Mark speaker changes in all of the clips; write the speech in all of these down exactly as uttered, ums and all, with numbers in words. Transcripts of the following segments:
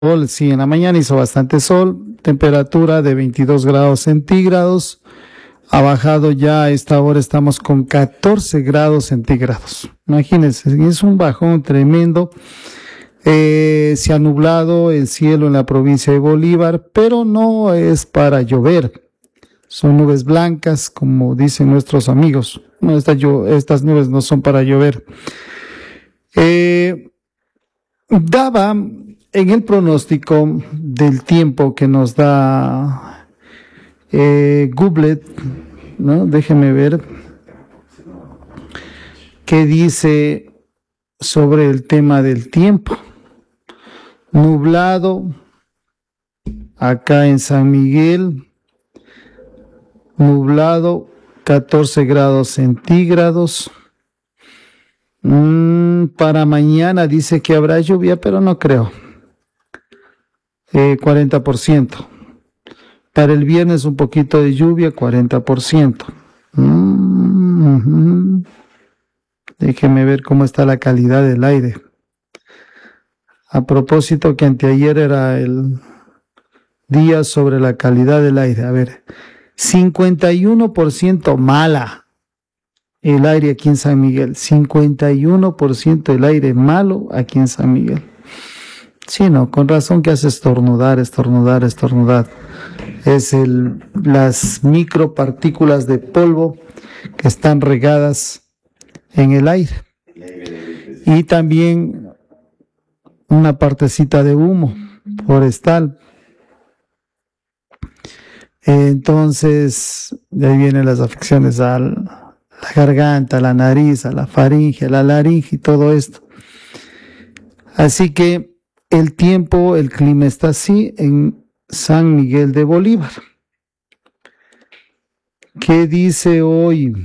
Speaker 1: Sol, sí, en la mañana hizo bastante sol, temperatura de veintidós grados centígrados, ha bajado ya a esta hora, estamos con catorce grados centígrados. Imagínense, es un bajón tremendo. Eh, se ha nublado el cielo en la provincia de Bolívar, pero no es para llover. Son nubes blancas, como dicen nuestros amigos. No, estas, estas nubes no son para llover. Eh, daba en el pronóstico del tiempo que nos da eh, Google, ¿no? Déjeme ver qué dice sobre el tema del tiempo. Nublado acá en San Miguel, nublado, catorce grados centígrados. Mm, para mañana dice que habrá lluvia, pero no creo. Eh, cuarenta por ciento. Para el viernes un poquito de lluvia, cuarenta por ciento. Mm-hmm. Déjeme ver cómo está la calidad del aire. A propósito que anteayer era el día sobre la calidad del aire. A ver, cincuenta y uno por ciento mala el aire aquí en San Miguel. cincuenta y uno por ciento el aire malo aquí en San Miguel. Sí, no, con razón que hace estornudar, estornudar, estornudar. Es el, las micropartículas de polvo que están regadas en el aire. Y también una partecita de humo forestal. Entonces, de ahí vienen las afecciones a la garganta, a la nariz, a la faringe, a la laringe y todo esto. Así que el tiempo, el clima está así en San Miguel de Bolívar. ¿Qué dice hoy?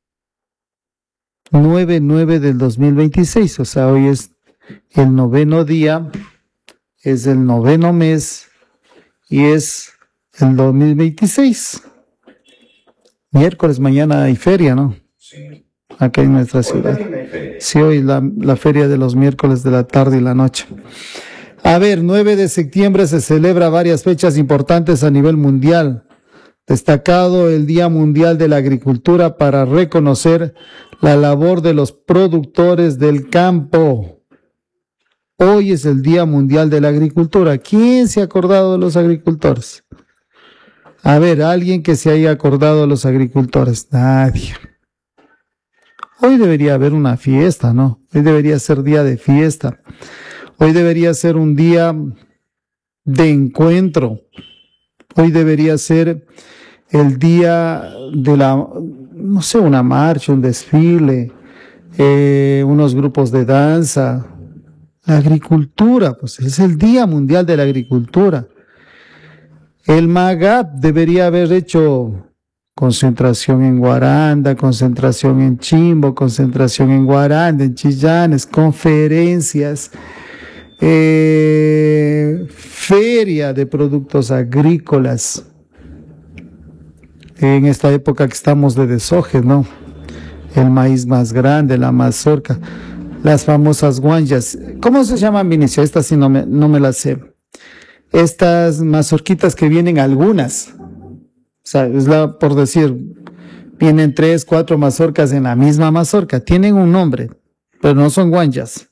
Speaker 1: nueve nueve del dos mil veintiséis, o sea, hoy es el noveno día, es el noveno mes y es el dos mil veintiséis. Miércoles, mañana hay feria, ¿no?
Speaker 2: Sí.
Speaker 1: Acá en nuestra ciudad. Sí, hoy la, la feria de los miércoles de la tarde y la noche. A ver, nueve de septiembre se celebra varias fechas importantes a nivel mundial. Destacado el Día Mundial de la Agricultura para reconocer la labor de los productores del campo. Hoy es el Día Mundial de la Agricultura. ¿Quién se ha acordado de los agricultores? A ver, alguien que se haya acordado de los agricultores. Nadie. Hoy debería haber una fiesta, ¿no? Hoy debería ser día de fiesta. Hoy debería ser un día de encuentro. Hoy debería ser el día de la, no sé, una marcha, un desfile, eh, unos grupos de danza. La agricultura, pues es el Día Mundial de la Agricultura. El MAGAP debería haber hecho concentración en Guaranda, concentración en Chimbo, concentración en Guaranda, en Chillanes, conferencias, eh, feria de productos agrícolas. En esta época que estamos de deshoje, ¿no? El maíz más grande, la mazorca, las famosas guanjas. ¿Cómo se llaman, Vinicio? Estas sí no me, no me las sé. Estas mazorquitas que vienen algunas. O sea, es la, por decir, vienen tres, cuatro mazorcas en la misma mazorca. Tienen un nombre, pero no son guanjas.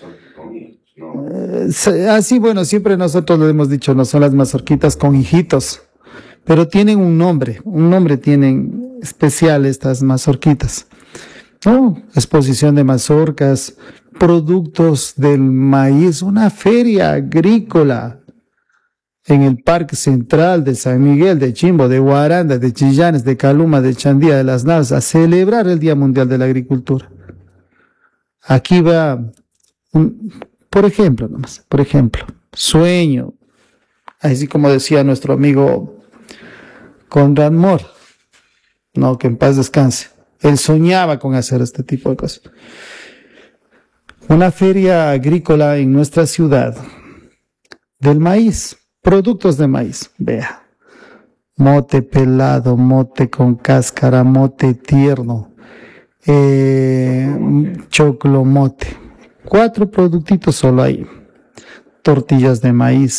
Speaker 1: Eh, así, bueno, siempre nosotros lo hemos dicho, no son las mazorquitas con hijitos, pero tienen un nombre, un nombre tienen especial estas mazorquitas. ¿No? Exposición de mazorcas, productos del maíz, una feria agrícola en el Parque Central de San Miguel, de Chimbo, de Guaranda, de Chillanes, de Caluma, de Chandía, de Las Navas, a celebrar el Día Mundial de la Agricultura. Aquí va, un, por ejemplo, nomás, por ejemplo, sueño, así como decía nuestro amigo Conrad Mora, no, que en paz descanse. Él soñaba con hacer este tipo de cosas. Una feria agrícola en nuestra ciudad del maíz, productos de maíz, vea. Mote pelado, mote con cáscara, mote tierno, eh, choclo mote. Cuatro productitos solo hay. tortillas de maíz.